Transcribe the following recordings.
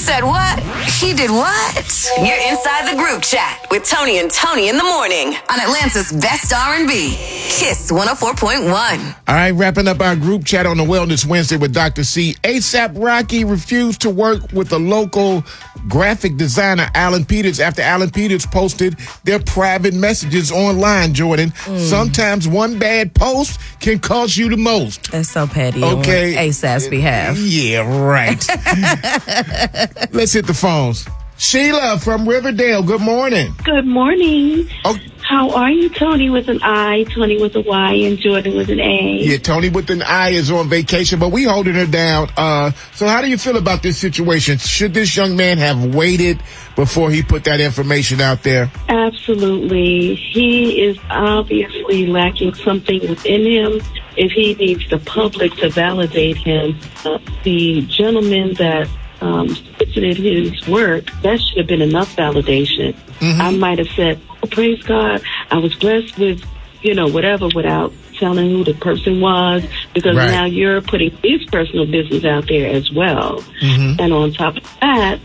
said what? He did what? You're inside the group chat with Tony and Tony in the morning on Atlanta's best R&B, Kiss 104.1. All right, wrapping up our group chat on the Wellness Wednesday with Dr. C. A$AP Rocky refused to work with the local graphic designer Alan Peters after Alan Peters posted their private messages online, Jordan. Sometimes one bad post can cost you the most. That's so petty. Okay. On A$AP's behalf. Yeah, right. Let's hit the phones. Sheila from Riverdale, good morning. Good morning. Oh, How are you, Tony with an I, Tony with a Y, and Jordan with an A? yeah, Tony with an I is on vacation, but we holding her down. So how do you feel about this situation? Should this young man have waited before he put that information out there? Absolutely. He is obviously lacking something within him if he needs the public to validate him. The gentleman that solicited his work, that should have been enough validation. I might have said, oh, praise God, I was blessed with, whatever, without telling who the person was, because now you're putting his personal business out there as well. And on top of that,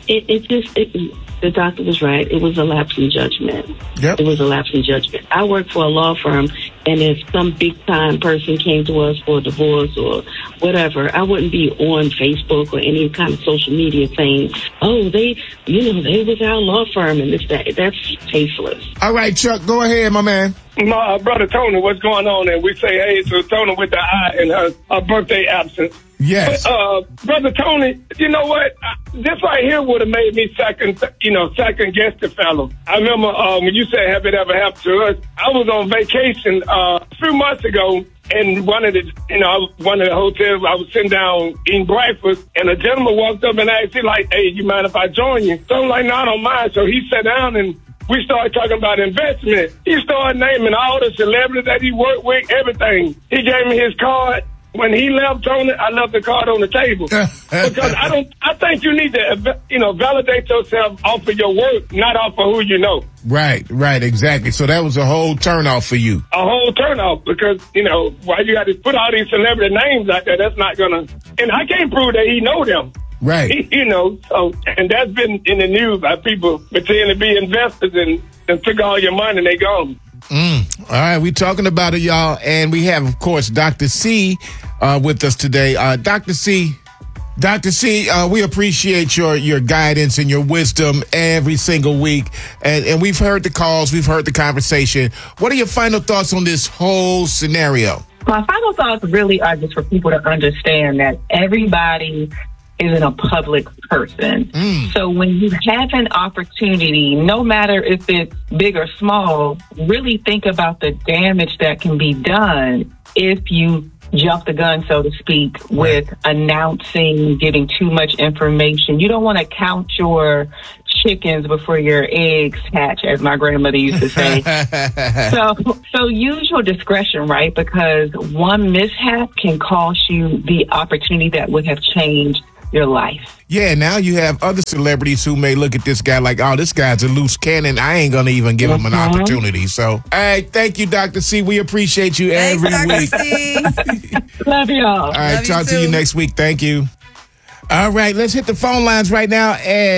the doctor was right. It was a lapse in judgment. Yep. It was a lapse in judgment. I work for a law firm, and if some big-time person came to us for a divorce or whatever, I wouldn't be on Facebook or any kind of social media saying, oh, they was our law firm, and that's tasteless. All right, Chuck, go ahead, my man. My brother Tony, what's going on? And we say hey to Tony with the I in her birthday absence. Yes. But, Brother Tony, you know what? This right here would have made me second guess the fellow. I remember when you said, have it ever happened to us? I was on vacation a few months ago, and one of the hotels, I was sitting down eating breakfast, and a gentleman walked up and asked, hey, you mind if I join you? So I'm like, no, I don't mind. So he sat down and we started talking about investment. He started naming all the celebrities that he worked with, everything. He gave me his card. When he left, Tony, I left the card on the table. Because I think you need to, validate yourself off of your work, not off of who you know. Right, exactly. So that was a whole turnoff for you. A whole turnoff because, why you got to put all these celebrity names out there, that's not going to, and I can't prove that he know them. Right. So, and that's been in the news by people pretending to be investors and took all your money and they gone. All right, we're talking about it, y'all. And we have, of course, Dr. C with us today. Dr. C, we appreciate your guidance and your wisdom every single week. And we've heard the calls, we've heard the conversation. What are your final thoughts on this whole scenario? My final thoughts really are just for people to understand that everybody isn't a public person. So when you have an opportunity, no matter if it's big or small, really think about the damage that can be done if you jump the gun, so to speak, with announcing, giving too much information. You don't want to count your chickens before your eggs hatch, as my grandmother used to say. So use your discretion, right? Because one mishap can cost you the opportunity that would have changed your life. Yeah, now you have other celebrities who may look at this guy like, oh, this guy's a loose cannon. I ain't going to even give him an opportunity. So, all right, thank you, Dr. C. We appreciate you every week. Love y'all. All right, talk to you next week. Thank you. All right, let's hit the phone lines right now at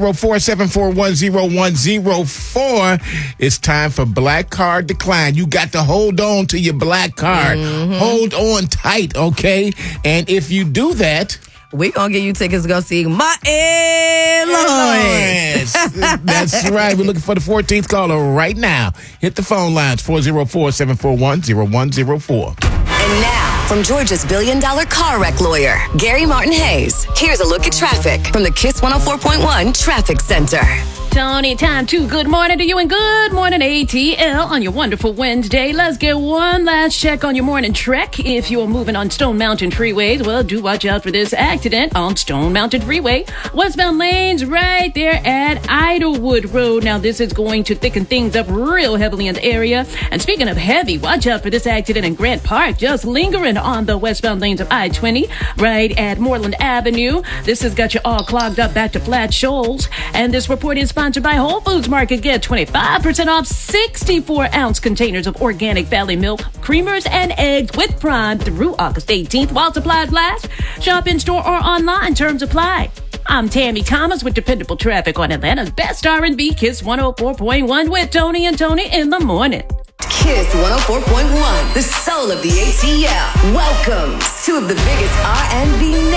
404-741-0104. It's time for Black Card Decline. You got to hold on to your black card. Hold on tight, okay? And if you do that, we're going to give you tickets to go see Martin Lawrence. That's right. We're looking for the 14th caller right now. Hit the phone lines, 404-741-0104. And now, from Georgia's billion-dollar car wreck lawyer, Gary Martin Hayes, here's a look at traffic from the Kiss 104.1 Traffic Center. Tony, time to good morning to you and good morning ATL on your wonderful Wednesday. Let's get one last check on your morning trek. If you're moving on Stone Mountain freeways, well, do watch out for this accident on Stone Mountain Freeway. Westbound lanes right there at Idlewood Road. Now, this is going to thicken things up real heavily in the area. And speaking of heavy, watch out for this accident in Grant Park, just lingering on the westbound lanes of I-20 right at Moreland Avenue. This has got you all clogged up back to Flat Shoals. And this report is sponsored by Whole Foods Market. Get 25% off 64-ounce containers of organic Valley milk, creamers, and eggs with Prime through August 18th while supplies last. Shop in store or online. Terms apply. I'm Tammy Thomas with dependable traffic on Atlanta's best R&B, Kiss 104.1 with Tony and Tony in the morning. Kiss 104.1, the soul of the ATL, welcomes two of the biggest R&B